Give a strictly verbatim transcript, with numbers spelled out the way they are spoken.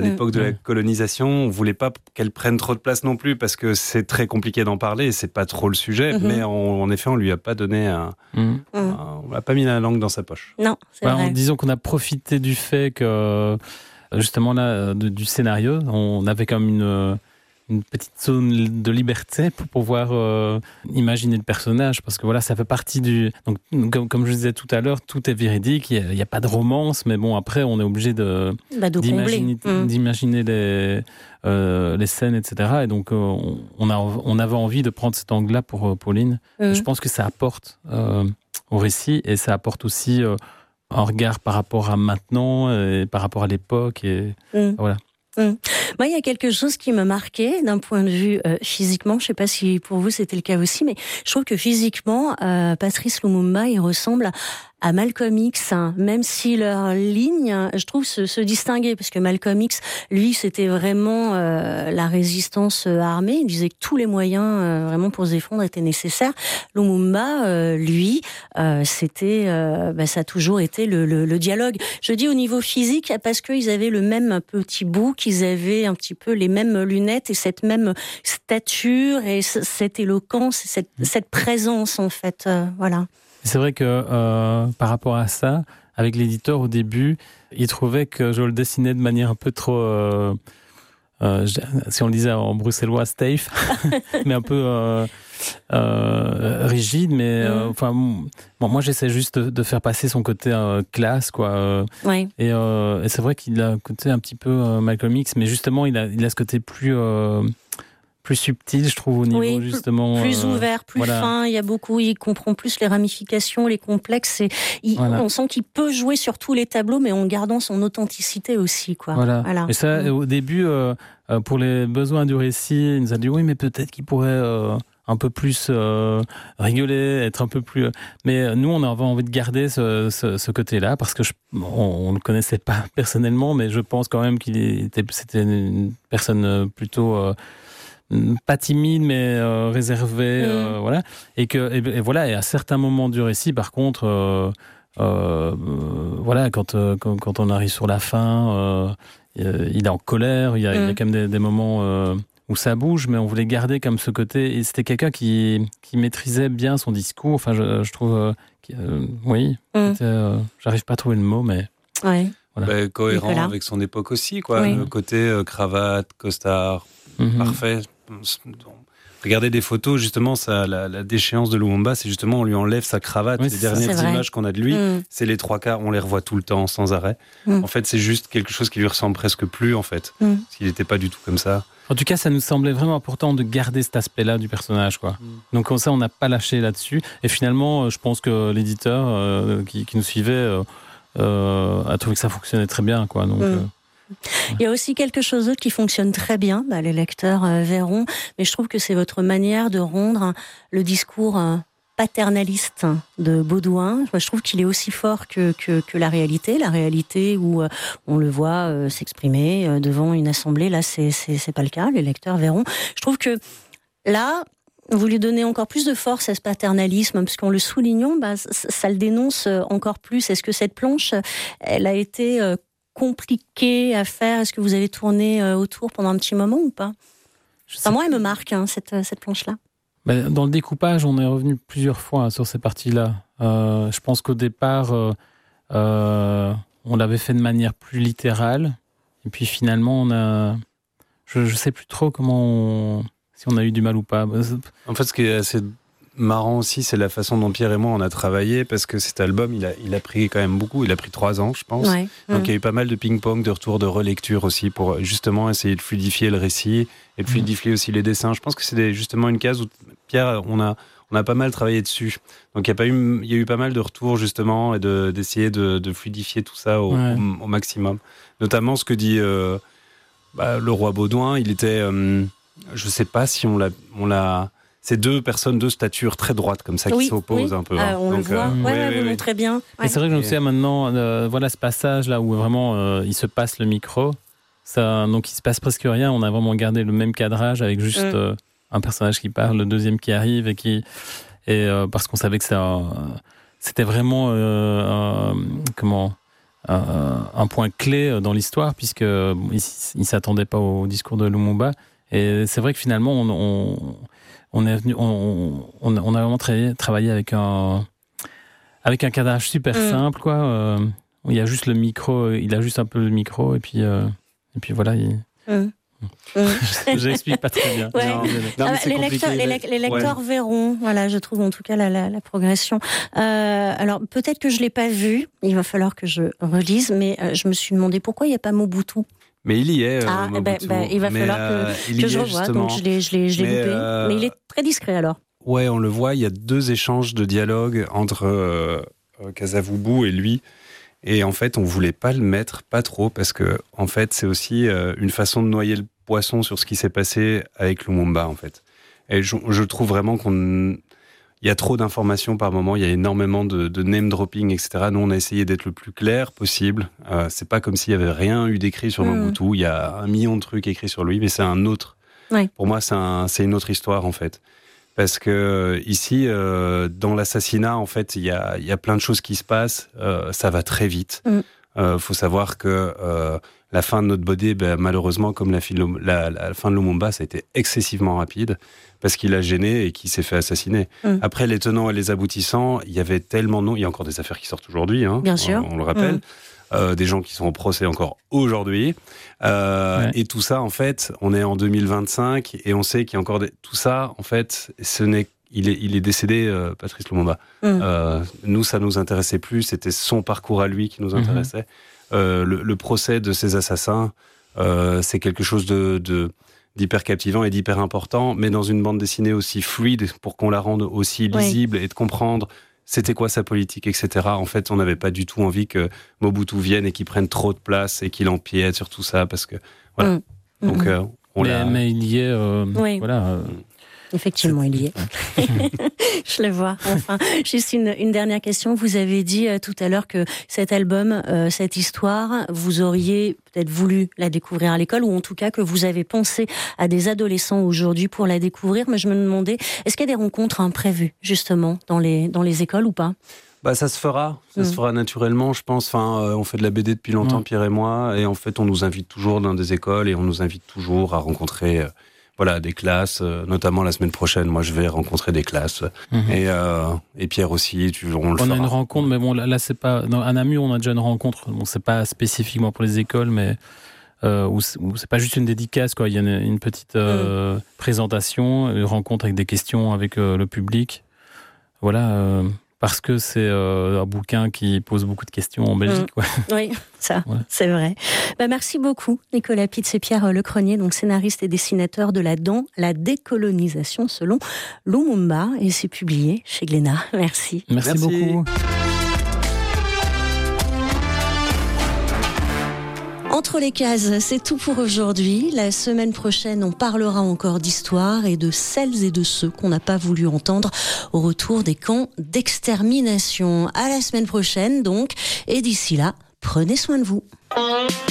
l'époque mmh. de la colonisation, on voulait pas qu'elle prenne trop de place non plus parce que c'est très compliqué d'en parler et c'est pas trop le sujet. Mmh. Mais on, en effet, on lui a pas donné un, Mmh. un on n'a pas mis la langue dans sa poche. Non, c'est Bah, vrai. en, disons qu'on a profité du fait que justement là de, du scénario, on avait comme une une petite zone de liberté pour pouvoir euh, imaginer le personnage, parce que voilà, ça fait partie du... Donc, comme, comme je disais tout à l'heure, tout est véridique, il n'y a, a pas de romance, mais bon, après, on est obligé de, bah, de d'imaginer, mmh. d'imaginer les, euh, les scènes, et cetera. Et donc, euh, on, a, on avait envie de prendre cet angle-là pour euh, Pauline. Mmh. Je pense que ça apporte euh, au récit, et ça apporte aussi euh, un regard par rapport à maintenant, et par rapport à l'époque, et mmh. voilà. Mmh. Moi, il y a quelque chose qui me marquait d'un point de vue euh, physiquement. Je ne sais pas si pour vous c'était le cas aussi, mais je trouve que physiquement, euh, Patrice Lumumba, il ressemble à, à Malcolm X, hein, même si leur ligne, je trouve, se, se distinguait, parce que Malcolm X, lui, c'était vraiment euh, la résistance armée. Il disait que tous les moyens, euh, vraiment pour se défendre, étaient nécessaires. Lumumba, euh, lui, euh, c'était, euh, bah, ça a toujours été le, le, le dialogue. Je dis au niveau physique parce qu'ils avaient le même petit bouc, ils avaient un petit peu les mêmes lunettes et cette même stature et cette éloquence, et cette, cette présence en fait, euh, voilà. C'est vrai que euh, par rapport à ça, avec l'éditeur au début, il trouvait que je le dessinais de manière un peu trop, euh, euh, si on le disait en bruxellois, stave, mais un peu euh, euh, rigide. Mais euh, enfin, bon, moi j'essaie juste de, de faire passer son côté euh, classe, quoi. Euh, ouais. Et, euh, et c'est vrai qu'il a un côté un petit peu euh, Malcolm X, mais justement il a, il a ce côté plus euh, plus subtil, je trouve, au niveau oui, justement plus euh, ouvert, plus voilà. fin. Il y a beaucoup, il comprend plus les ramifications, les complexes. Et il, voilà. On sent qu'il peut jouer sur tous les tableaux, mais en gardant son authenticité aussi, quoi. Voilà. voilà. Et ça, mmh. au début, euh, pour les besoins du récit, il nous a dit oui, mais peut-être qu'il pourrait euh, un peu plus euh, rigoler, être un peu plus. Mais nous, on avait envie de garder ce, ce, ce côté-là parce que je, on, on le connaissait pas personnellement, mais je pense quand même qu'il était, c'était une personne plutôt. Euh, pas timide mais euh, réservé, mmh. euh, voilà. Et que et, et voilà. Et à certains moments du récit, par contre, euh, euh, voilà, quand, euh, quand quand on arrive sur la fin, euh, il est en colère. Il y a, mmh. il y a quand même des, des moments euh, où ça bouge, mais on voulait garder comme ce côté. Et c'était quelqu'un qui qui maîtrisait bien son discours. Enfin, je, je trouve, euh, euh, oui. Mmh. Euh, j'arrive pas à trouver le mot, mais. Ouais. Voilà. Bah, cohérent Nicolas. Avec son époque aussi, quoi. Oui. Le côté euh, cravate, costard, mmh. parfait. Regardez des photos, justement, ça, la, la déchéance de Lumumba, c'est justement on lui enlève sa cravate. Oui, les dernières vrai. images qu'on a de lui, mmh. c'est les trois quarts, on les revoit tout le temps, sans arrêt. Mmh. En fait, c'est juste quelque chose qui lui ressemble presque plus, en fait, mmh. parce qu'il n'était pas du tout comme ça. En tout cas, ça nous semblait vraiment important de garder cet aspect-là du personnage, quoi. Mmh. Donc comme ça, on n'a pas lâché là-dessus. Et finalement, je pense que l'éditeur euh, qui, qui nous suivait euh, euh, a trouvé que ça fonctionnait très bien, quoi. Donc. Mmh. Euh, Il y a aussi quelque chose d'autre qui fonctionne très bien, bah, les lecteurs euh, verront, mais je trouve que c'est votre manière de rendre hein, le discours euh, paternaliste de Baudouin. Je trouve qu'il est aussi fort que, que, que la réalité, la réalité où euh, on le voit euh, s'exprimer euh, devant une assemblée. Là, c'est, c'est, c'est pas le cas, les lecteurs verront. Je trouve que là, vous lui donnez encore plus de force à ce paternalisme, parce qu'en le soulignant, bah, ça, ça le dénonce encore plus. Est-ce que cette planche, elle a été euh, compliqué à faire? Est-ce que vous avez tourné autour pendant un petit moment ou pas? Enfin, moi, elle me marque, hein, cette, cette planche-là. Ben, dans le découpage, on est revenu plusieurs fois hein, sur ces parties-là. Euh, je pense qu'au départ, euh, euh, on l'avait fait de manière plus littérale. Et puis finalement, on a... Je ne sais plus trop comment on... si on a eu du mal ou pas. En fait, ce qui est assez marrant aussi, c'est la façon dont Pierre et moi on a travaillé, parce que cet album, il a, il a pris quand même beaucoup, il a pris trois ans, je pense. Ouais, Donc mmh. il y a eu pas mal de ping-pong, de retours, de relecture aussi, pour justement essayer de fluidifier le récit et de fluidifier mmh. aussi les dessins. Je pense que c'est des, justement une case où Pierre, on a, on a pas mal travaillé dessus. Donc il y a, pas eu, il y a eu pas mal de retours justement, et de, d'essayer de, de fluidifier tout ça au, ouais. au, au maximum. Notamment ce que dit euh, bah, le roi Baudouin, il était, euh, je sais pas si on l'a... On l'a c'est deux personnes de stature très droite comme ça qui oui, s'opposent oui. un peu. Ah, hein. on Donc, le voit, euh, ouais, oui, ouais, oui, vous oui. montrez bien. Ouais. Et c'est vrai que je me souviens maintenant, euh, voilà ce passage là où vraiment euh, il se passe le micro. Ça, donc il se passe presque rien. On a vraiment gardé le même cadrage avec juste mm. euh, un personnage qui parle, le deuxième qui arrive et qui et euh, parce qu'on savait que ça, euh, c'était vraiment euh, euh, comment euh, un point clé dans l'histoire, puisque euh, il, il s'attendait pas au discours de Lumumba. Et c'est vrai que finalement, on, on, on est venu, on, on, on a vraiment travaillé, travaillé avec un, avec un cadrage super mmh. simple, quoi. Euh, il y a juste le micro, il a juste un peu le micro, et puis, euh, et puis voilà. Il... Mmh. Mmh. J'explique pas très bien. Ouais. Non, mais... non, mais ah, les, lecteurs, les, le... les lecteurs ouais. verront, voilà, je trouve en tout cas la, la, la progression. Euh, alors peut-être que je l'ai pas vu, il va falloir que je relise, mais euh, je me suis demandé pourquoi il n'y a pas Mobutu. Mais il y est. Euh, ah, ben, ben, il va mais falloir euh, que, que je revoie, justement. Donc je l'ai, je l'ai, je l'ai mais loupé. Euh... Mais il est très discret alors. Ouais, on le voit, il y a deux échanges de dialogue entre euh, Kasavubu et lui. Et en fait, on voulait pas le mettre, pas trop, parce que en fait, c'est aussi euh, une façon de noyer le poisson sur ce qui s'est passé avec Lumumba, en fait. Et je, je trouve vraiment qu'on, il y a trop d'informations par moment, il y a énormément de, de name dropping, et cetera. Nous, on a essayé d'être le plus clair possible. Euh, c'est pas comme s'il y avait rien eu d'écrit sur mmh. Mobutu. Il y a un million de trucs écrits sur lui, mais c'est un autre. Ouais. Pour moi, c'est un, c'est une autre histoire, en fait. Parce que ici, euh, dans l'assassinat, en fait, il y a, y a plein de choses qui se passent. Euh, ça va très vite. Il mm. euh, faut savoir que euh, la fin de notre body, ben, malheureusement, comme la, la, la fin de Lumumba, ça a été excessivement rapide parce qu'il a gêné et qu'il s'est fait assassiner. Mm. Après, les tenants et les aboutissants, il y avait tellement de noms. Il y a encore des affaires qui sortent aujourd'hui, hein, bien sûr. On, on le rappelle. Mm. Euh, des gens qui sont au procès encore aujourd'hui. Euh, ouais. Et tout ça, en fait, on est en deux mille vingt-cinq et on sait qu'il y a encore des... Tout ça, en fait, ce n'est... il, est, il est décédé, euh, Patrice Lumumba. Mm. Euh, nous, ça nous intéressait plus. C'était son parcours à lui qui nous intéressait. Mm-hmm. Euh, le, le procès de ces assassins, euh, c'est quelque chose de, de, d'hyper captivant et d'hyper important, mais dans une bande dessinée aussi fluide pour qu'on la rende aussi lisible ouais. et de comprendre c'était quoi sa politique, et cetera. En fait, on n'avait pas du tout envie que Mobutu vienne et qu'il prenne trop de place et qu'il empiète sur tout ça, parce que voilà. Mmh. Donc, euh, on mais, l'a. Mais il y est. Euh, oui. Voilà. Euh, Effectivement, il y est. Je le vois, enfin. Juste une, une dernière question. Vous avez dit euh, tout à l'heure que cet album, euh, cette histoire, vous auriez peut-être voulu la découvrir à l'école, ou en tout cas que vous avez pensé à des adolescents aujourd'hui pour la découvrir. Mais je me demandais, est-ce qu'il y a des rencontres imprévues, justement, dans les, dans les écoles ou pas ? Bah, ça se fera, ça mmh. se fera naturellement, je pense. Enfin, euh, on fait de la B D depuis longtemps, mmh. Pierre et moi, et en fait, on nous invite toujours dans des écoles et on nous invite toujours à rencontrer... Euh, Voilà, des classes, euh, notamment la semaine prochaine. Moi, je vais rencontrer des classes. Mmh. Et, euh, et Pierre aussi, tu, on le fera. On a une rencontre, mais bon, là, là c'est pas... Dans, à Namur, on a déjà une rencontre. Bon, c'est pas spécifiquement pour les écoles, mais euh, où, c'est, où c'est pas juste une dédicace, quoi. Il y a une, une petite euh, mmh. présentation, une rencontre avec des questions avec euh, le public. Voilà... Euh, parce que c'est euh, un bouquin qui pose beaucoup de questions en Belgique. Mmh. Ouais. Oui, ça, ouais. C'est vrai. Bah, merci beaucoup, Nicolas Pitz et Pierre Lecronier, donc scénariste et dessinateur de La Dent, la décolonisation selon Lumumba, et c'est publié chez Glénat. Merci. Merci, merci. beaucoup. Entre les cases, c'est tout pour aujourd'hui. La semaine prochaine, on parlera encore d'histoire et de celles et de ceux qu'on n'a pas voulu entendre au retour des camps d'extermination. À la semaine prochaine, donc. Et d'ici là, prenez soin de vous.